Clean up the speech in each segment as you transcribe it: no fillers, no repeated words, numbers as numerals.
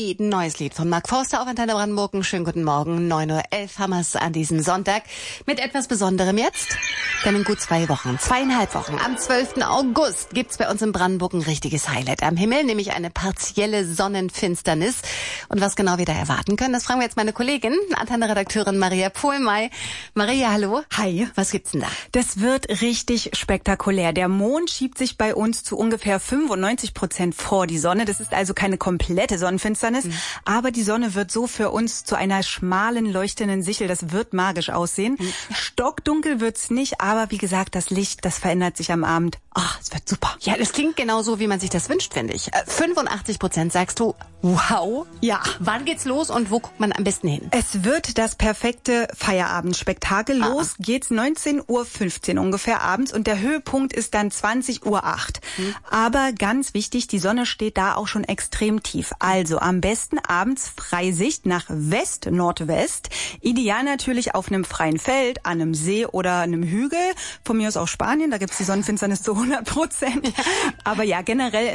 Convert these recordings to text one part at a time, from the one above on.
Baby, ein neues Lied von Mark Forster auf Antenne Brandenburg. Schönen guten Morgen, 9:11 Uhr haben wir es an diesem Sonntag. Mit etwas Besonderem jetzt, denn in gut 2,5 Wochen, am 12. August gibt's bei uns in Brandenburg ein richtiges Highlight am Himmel, nämlich eine partielle Sonnenfinsternis. Und was genau wir da erwarten können, das fragen wir jetzt meine Kollegin, Antenne-Redakteurin Maria Pohlmey. Maria, hallo. Hi. Was gibt's denn da? Das wird richtig spektakulär. Der Mond schiebt sich bei uns zu ungefähr 95% vor die Sonne. Das ist also keine komplette Sonnenfinsternis, aber die Sonne wird so für uns zu einer schmalen, leuchtenden Sichel. Das wird magisch aussehen. Stockdunkel wird's nicht, aber wie gesagt, das Licht, das verändert sich am Abend. Es wird super. Ja, das klingt genauso, wie man sich das wünscht, finde ich. 85% sagst du, wow. Ja. Wann geht's los und wo guckt man am besten hin? Es wird das perfekte Feierabendspektakel. Los geht's 19:15 Uhr ungefähr abends und der Höhepunkt ist dann 20:08 Uhr. Aber ganz wichtig, die Sonne steht da auch schon extrem tief. Also am besten abends Freisicht nach West-Nordwest. Ideal natürlich auf einem freien Feld, an einem See oder einem Hügel. Von mir aus auch Spanien, da gibt's die Sonnenfinsternis zu 100%. Aber ja, generell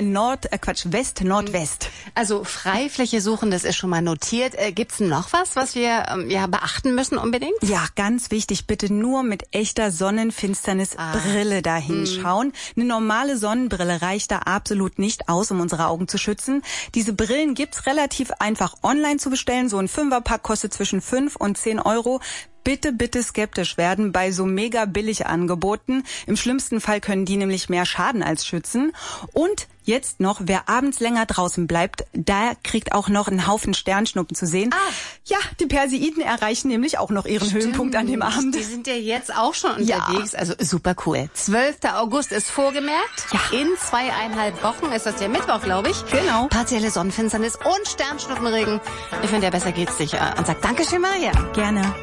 West-Nordwest. Also Freifläche suchen, das ist schon mal notiert. Gibt's noch was wir beachten müssen unbedingt? Ja, ganz wichtig, bitte nur mit echter Sonnenfinsternisbrille da hinschauen. Eine normale Sonnenbrille reicht da absolut nicht aus, um unsere Augen zu schützen. Diese Brillen gibt's relativ einfach online zu bestellen. So ein 5er-Pack kostet zwischen 5 und 10 Euro. Bitte skeptisch werden bei so mega billig Angeboten. Im schlimmsten Fall können die nämlich mehr schaden als schützen. Und jetzt noch, wer abends länger draußen bleibt, der kriegt auch noch einen Haufen Sternschnuppen zu sehen. Ja, die Perseiden erreichen nämlich auch noch ihren Höhepunkt an dem Abend. Die sind ja jetzt auch schon unterwegs, also super cool. 12. August ist vorgemerkt. Ja. In 2,5 Wochen ist das der Mittwoch, glaube ich. Genau. Partielle Sonnenfinsternis und Sternschnuppenregen. Ich finde, ja, besser geht's nicht. Und sag Dankeschön, Maria. Gerne.